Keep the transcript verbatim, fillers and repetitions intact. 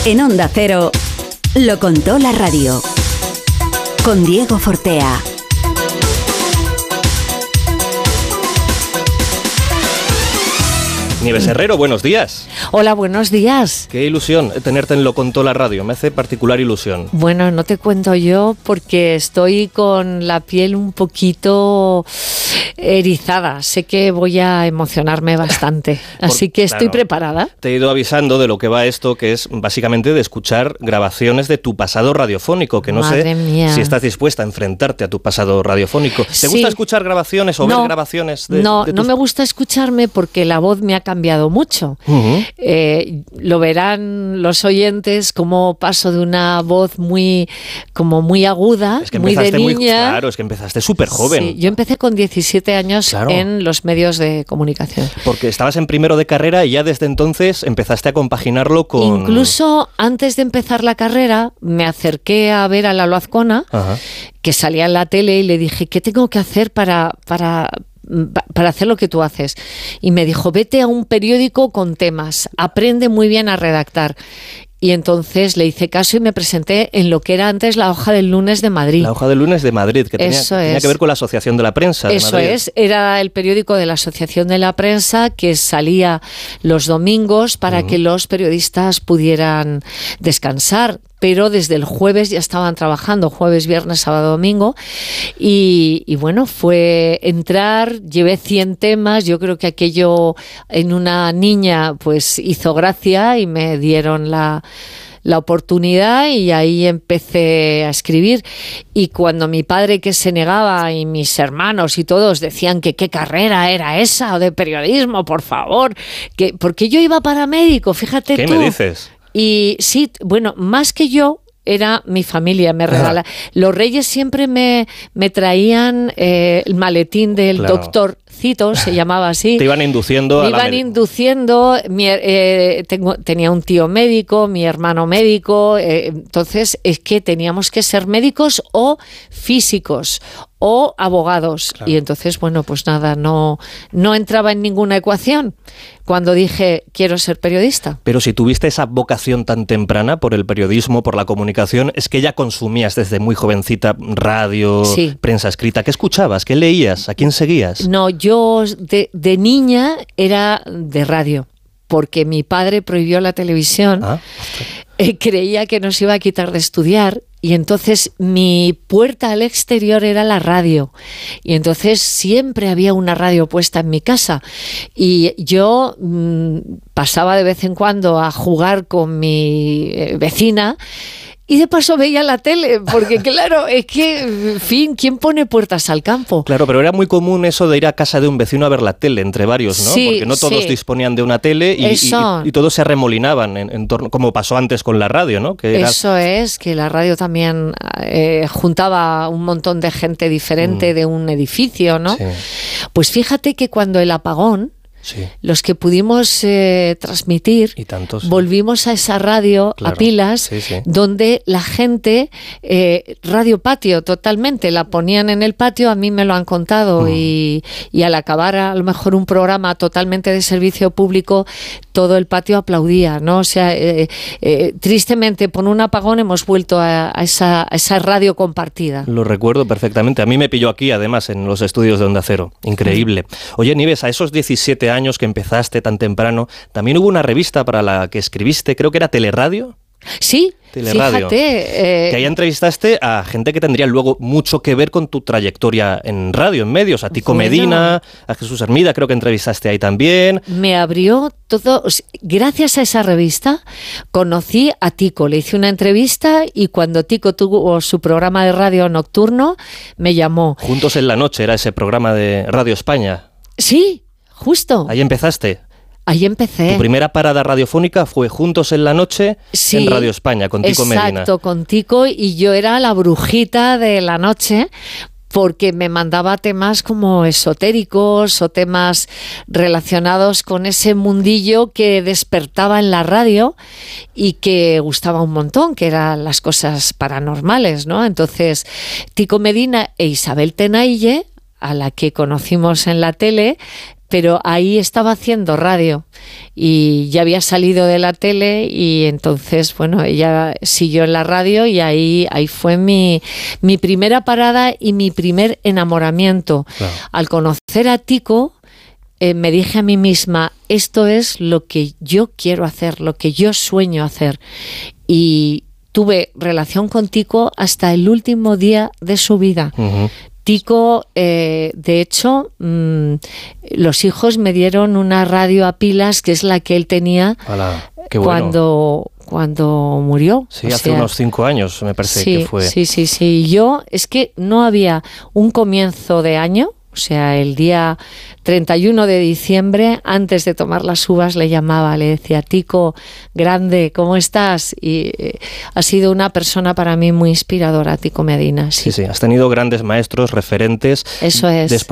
En Onda Cero, lo contó la radio. Con Diego Fortea. Nieves Herrero, buenos días. Hola, buenos días. Qué ilusión tenerte en Lo Contó la Radio, me hace particular ilusión. Bueno, no te cuento yo porque estoy con la piel un poquito erizada. Sé que voy a emocionarme bastante, así Por, que estoy claro, preparada. Te he ido avisando de lo que va esto, que es básicamente de escuchar grabaciones de tu pasado radiofónico, que no Madre sé mía. si estás dispuesta a enfrentarte a tu pasado radiofónico. ¿Te Sí. gusta escuchar grabaciones o no, ver grabaciones de No, de tus... no me gusta escucharme porque la voz me ha cambiado mucho. Uh-huh. Eh, lo verán los oyentes como paso de una voz muy, como muy aguda, Es que muy de empezaste muy, niña. claro, es que empezaste súper joven. Sí, yo empecé con diecisiete años Claro. en los medios de comunicación. Porque estabas en primero de carrera y ya desde entonces empezaste a compaginarlo con... Incluso antes de empezar la carrera me acerqué a ver a Lalo Azcona, Ajá. que salía en la tele, y le dije, ¿qué tengo que hacer para, para, para hacer lo que tú haces? Y me dijo, vete a un periódico con temas, aprende muy bien a redactar. Y entonces le hice caso y me presenté en lo que era antes la Hoja del Lunes de Madrid. La Hoja del Lunes de Madrid, que tenía, Eso tenía es. que ver con la Asociación de la Prensa de Eso Madrid. es, era el periódico de la Asociación de la Prensa que salía los domingos para uh-huh. que los periodistas pudieran descansar. Pero desde el jueves ya estaban trabajando, jueves, viernes, sábado, domingo, y, y bueno, fue entrar, llevé cien temas, yo creo que aquello en una niña pues hizo gracia y me dieron la... la oportunidad y ahí empecé a escribir. Y cuando mi padre, que se negaba, y mis hermanos y todos decían que qué carrera era esa o de periodismo, por favor, que porque yo iba para médico, fíjate ¿Qué tú. me dices? Y sí, bueno, más que yo, era mi familia, me regala. Ah. Los Reyes siempre me, me traían eh, el maletín del claro. doctor Cito, se llamaba así. Te iban induciendo me a la iban induciendo. Mi, eh, tengo, tenía un tío médico, mi hermano médico. Eh, entonces, es que teníamos que ser médicos o físicos o abogados. Claro. Y entonces, bueno, pues nada, no, no entraba en ninguna ecuación cuando dije, quiero ser periodista. Pero si tuviste esa vocación tan temprana por el periodismo, por la comunicación, es que ya consumías desde muy jovencita radio, sí. prensa escrita. ¿Qué escuchabas? ¿Qué leías? ¿A quién seguías? No, yo de, de niña era de radio, porque mi padre prohibió la televisión. Ah, eh, creía que nos iba a quitar de estudiar. Y entonces mi puerta al exterior era la radio. Y entonces siempre había una radio puesta en mi casa. Y yo mmm, pasaba de vez en cuando a jugar con mi eh, vecina. Y de paso veía la tele, porque claro, es que, en fin, ¿quién pone puertas al campo? Claro, pero era muy común eso de ir a casa de un vecino a ver la tele, entre varios, ¿no? Sí, porque no todos sí. disponían de una tele y, y, y, y todos se arremolinaban en, en torno, como pasó antes con la radio, ¿no? Que era... Eso es, que la radio también eh, juntaba un montón de gente diferente mm. de un edificio, ¿no? Sí. Pues fíjate que cuando el apagón, sí. los que pudimos eh, transmitir, y tanto, sí. volvimos a esa radio claro. a pilas, sí, sí. donde la gente, eh, radio patio totalmente, la ponían en el patio, a mí me lo han contado, mm. y, y al acabar a lo mejor un programa totalmente de servicio público, todo el patio aplaudía, ¿no? O sea, eh, eh, tristemente por un apagón hemos vuelto a, a, esa, a esa radio compartida. Lo recuerdo perfectamente, a mí me pilló aquí además en los estudios de Onda Cero, increíble. Oye, Nieves, a esos diecisiete años que empezaste tan temprano, también hubo una revista para la que escribiste, creo que era Teleradio. Sí, Teleradio, fíjate. Eh, que ahí entrevistaste a gente que tendría luego mucho que ver con tu trayectoria en radio, en medios, a Tico bueno, Medina, a Jesús Hermida, creo que entrevistaste ahí también. Me abrió todo, gracias a esa revista conocí a Tico, le hice una entrevista y cuando Tico tuvo su programa de radio nocturno, me llamó. Juntos en la noche era ese programa de Radio España. Sí, justo. Ahí empezaste. Ahí empecé. Tu primera parada radiofónica fue Juntos en la Noche, sí, en Radio España, con Tico exacto, Medina. Exacto, con Tico, y yo era la brujita de la noche, porque me mandaba temas como esotéricos o temas relacionados con ese mundillo que despertaba en la radio y que gustaba un montón, que eran las cosas paranormales, ¿no? Entonces, Tico Medina e Isabel Tenaille, a la que conocimos en la tele, pero ahí estaba haciendo radio y ya había salido de la tele y entonces, bueno, ella siguió en la radio y ahí, ahí fue mi, mi primera parada y mi primer enamoramiento. Claro. Al conocer a Tico, eh, me dije a mí misma, esto es lo que yo quiero hacer, lo que yo sueño hacer. Y tuve relación con Tico hasta el último día de su vida. Uh-huh. Tico, eh, de hecho, mmm, los hijos me dieron una radio a pilas, que es la que él tenía Hola, qué bueno. cuando, cuando murió. Sí, o hace sea, unos cinco años me parece sí, que fue. Sí, sí, sí. Yo, es que no había un comienzo de año, o sea, el día treinta y uno de diciembre, antes de tomar las uvas, le llamaba, le decía, Tico, grande, ¿cómo estás? Y eh, ha sido una persona para mí muy inspiradora, Tico Medina. Sí, sí, sí, has tenido grandes maestros, referentes. Eso es. Después